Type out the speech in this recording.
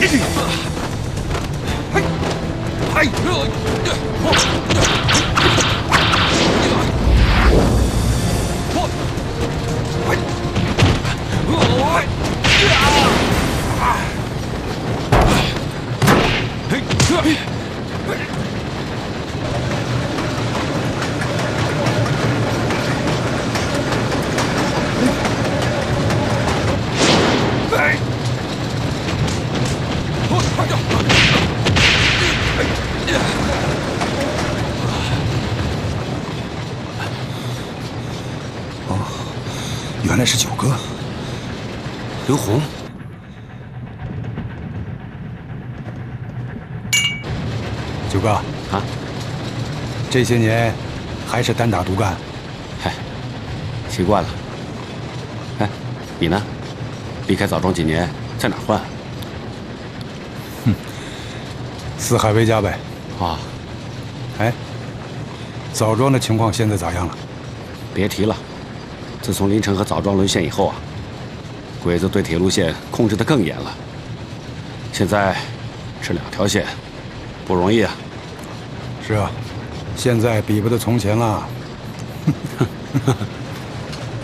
原来是九哥， 刘洪。 九哥啊， 这些年还是单打独干？ 嗨，习惯了。哎，你呢？离开枣庄几年，在哪儿混？ 四海为家呗。 啊， 哎，枣庄的情况现在咋样了？ 别提了。自从临城和枣庄沦陷以后啊，鬼子对铁路线控制得更严了。现在是2条线，不容易啊。 是啊，现在比不得从前了。